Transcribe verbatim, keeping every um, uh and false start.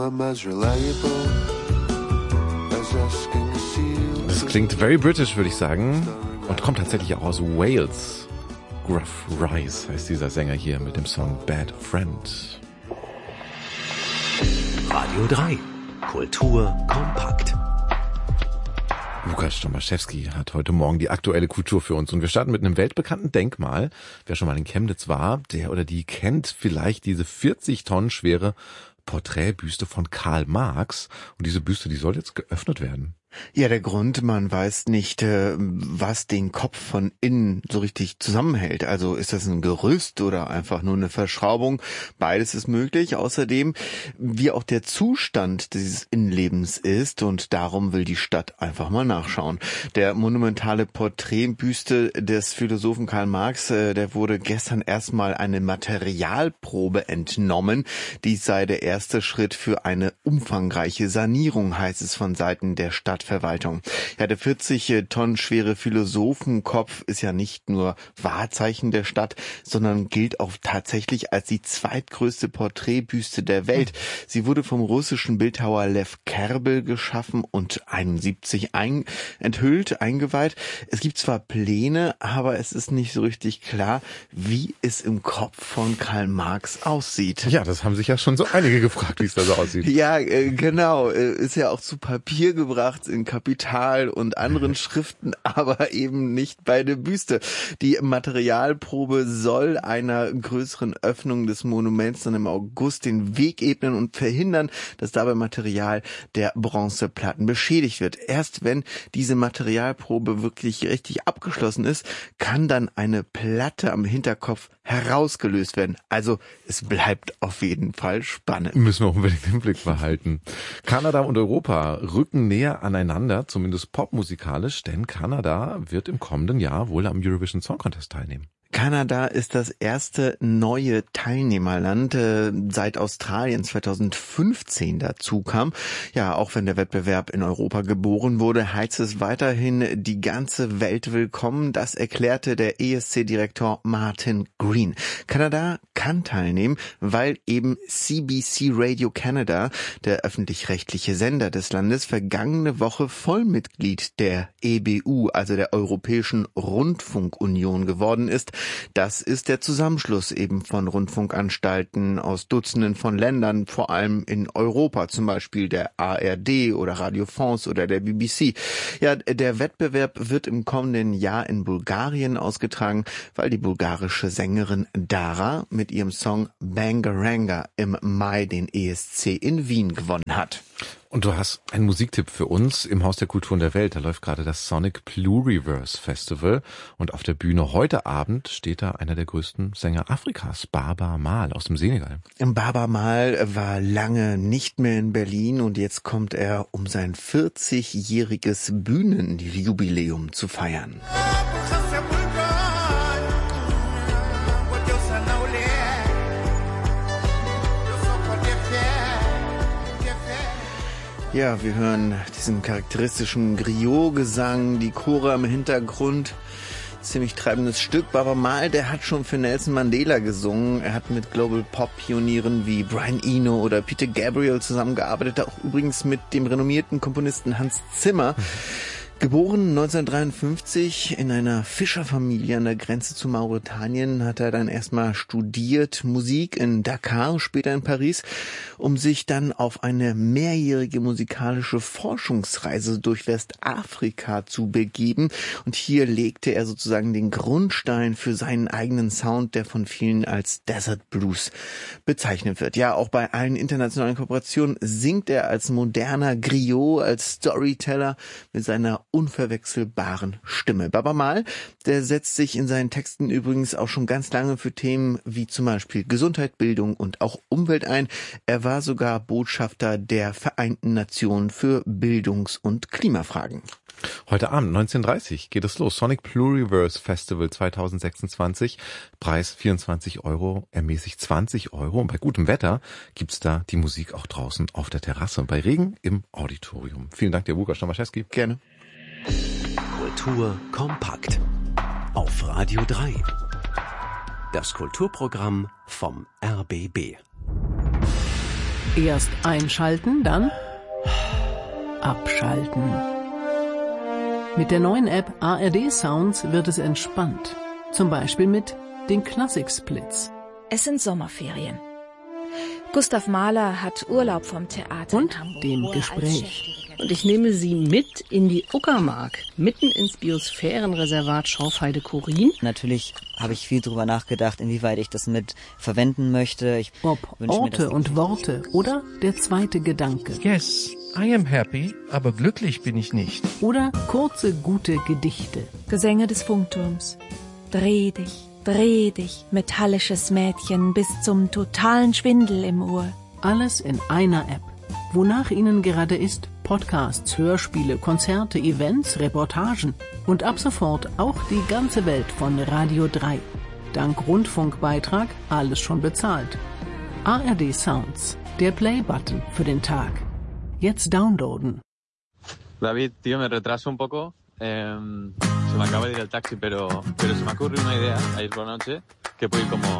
Das klingt very British, würde ich sagen, und kommt tatsächlich auch aus Wales. Gruff Rhys heißt dieser Sänger hier mit dem Song Bad Friend. Radio drei. Kultur kompakt. Lukas Tomaszewski hat heute Morgen die aktuelle Kultur für uns und wir starten mit einem weltbekannten Denkmal. Wer schon mal in Chemnitz war, der oder die kennt vielleicht diese vierzig Tonnen schwere Porträtbüste von Karl Marx und diese Büste, die soll jetzt geöffnet werden. Ja, der Grund, man weiß nicht, was den Kopf von innen so richtig zusammenhält. Also ist das ein Gerüst oder einfach nur eine Verschraubung? Beides ist möglich. Außerdem, wie auch der Zustand dieses Innenlebens ist und darum will die Stadt einfach mal nachschauen. Der monumentale Porträtbüste des Philosophen Karl Marx, der wurde gestern erstmal eine Materialprobe entnommen. Dies sei der erste Schritt für eine umfangreiche Sanierung, heißt es von Seiten der Stadt. Verwaltung. Ja, der vierzig Tonnen schwere Philosophenkopf ist ja nicht nur Wahrzeichen der Stadt, sondern gilt auch tatsächlich als die zweitgrößte Porträtbüste der Welt. Sie wurde vom russischen Bildhauer Lew Kerbel geschaffen und einundsiebzig ein, enthüllt, eingeweiht. Es gibt zwar Pläne, aber es ist nicht so richtig klar, wie es im Kopf von Karl Marx aussieht. Ja, das haben sich ja schon so einige gefragt, wie es da so aussieht. Ja, äh, genau. Äh, ist ja auch zu Papier gebracht in Kapital und anderen Schriften, aber eben nicht bei der Büste. Die Materialprobe soll einer größeren Öffnung des Monuments dann im August den Weg ebnen und verhindern, dass dabei Material der Bronzeplatten beschädigt wird. Erst wenn diese Materialprobe wirklich richtig abgeschlossen ist, kann dann eine Platte am Hinterkopf herausgelöst werden. Also es bleibt auf jeden Fall spannend. Müssen wir unbedingt im Blick behalten. Kanada und Europa rücken näher aneinander, zumindest popmusikalisch, denn Kanada wird im kommenden Jahr wohl am Eurovision Song Contest teilnehmen. Kanada ist das erste neue Teilnehmerland, äh, seit Australien zweitausendfünfzehn dazu kam. Ja, auch wenn der Wettbewerb in Europa geboren wurde, heißt es weiterhin die ganze Welt willkommen. Das erklärte der E S C-Direktor Martin Green. Kanada kann teilnehmen, weil eben C B C Radio Canada, der öffentlich-rechtliche Sender des Landes, vergangene Woche Vollmitglied der E B U, also der Europäischen Rundfunkunion geworden ist. Das ist der Zusammenschluss eben von Rundfunkanstalten aus Dutzenden von Ländern, vor allem in Europa, zum Beispiel der A R D oder Radio France oder der B B C. Ja, der Wettbewerb wird im kommenden Jahr in Bulgarien ausgetragen, weil die bulgarische Sängerin Dara mit ihrem Song Bangaranga im Mai den E S C in Wien gewonnen hat. Und du hast einen Musiktipp für uns im Haus der Kulturen der Welt. Da läuft gerade das Sonic Pluriverse Festival und auf der Bühne heute Abend steht da einer der größten Sänger Afrikas, Baaba Maal aus dem Senegal. Baaba Maal war lange nicht mehr in Berlin und jetzt kommt er, um sein vierzigjähriges Bühnenjubiläum zu feiern. Ja, wir hören diesen charakteristischen Griot-Gesang, die Chore im Hintergrund. Ziemlich treibendes Stück. Baaba Maal, der hat schon für Nelson Mandela gesungen. Er hat mit Global-Pop-Pionieren wie Brian Eno oder Peter Gabriel zusammengearbeitet. Auch übrigens mit dem renommierten Komponisten Hans Zimmer. Geboren neunzehnhundertdreiundfünfzig in einer Fischerfamilie an der Grenze zu Mauretanien, hat er dann erstmal studiert Musik in Dakar, später in Paris, um sich dann auf eine mehrjährige musikalische Forschungsreise durch Westafrika zu begeben. Und hier legte er sozusagen den Grundstein für seinen eigenen Sound, der von vielen als Desert Blues bezeichnet wird. Ja, auch bei allen internationalen Kooperationen singt er als moderner Griot, als Storyteller mit seiner unverwechselbaren Stimme. Baaba Maal, der setzt sich in seinen Texten übrigens auch schon ganz lange für Themen wie zum Beispiel Gesundheit, Bildung und auch Umwelt ein. Er war sogar Botschafter der Vereinten Nationen für Bildungs- und Klimafragen. Heute Abend, neunzehn Uhr dreißig, geht es los. Sonic Pluriverse Festival zweitausendsechsundzwanzig. Preis vierundzwanzig Euro, ermäßigt zwanzig Euro. Und bei gutem Wetter gibt's da die Musik auch draußen auf der Terrasse und bei Regen im Auditorium. Vielen Dank dir, Lukas Tomaszewski. Gerne. Kultur kompakt. Auf Radio drei. Das Kulturprogramm vom R B B. Erst einschalten, dann abschalten. Mit der neuen App A R D Sounds wird es entspannt. Zum Beispiel mit den Klassik-Splits. Es sind Sommerferien. Gustav Mahler hat Urlaub vom Theater Und in Hamburg, dem wo er als Gespräch. Chefdirigent- Und ich nehme Sie mit in die Uckermark, mitten ins Biosphärenreservat Schorfheide-Chorin. Natürlich habe ich viel drüber nachgedacht, inwieweit ich das mit verwenden möchte. Ich Ob wünsche mir, Orte dass- und Worte oder der zweite Gedanke. Yes, I am happy, aber glücklich bin ich nicht. Oder kurze, gute Gedichte. Gesänge des Funkturms. Dreh dich, dreh dich, metallisches Mädchen, bis zum totalen Schwindel im Ohr. Alles in einer App. Wonach Ihnen gerade ist, Podcasts, Hörspiele, Konzerte, Events, Reportagen und ab sofort auch die ganze Welt von Radio drei. Dank Rundfunkbeitrag alles schon bezahlt. A R D Sounds, der Play-Button für den Tag. Jetzt downloaden. David, tío, me retraso un poco. Eh, se me acaba de ir el taxi, pero, pero se me ocurre una idea ayer por la noche que puede ir como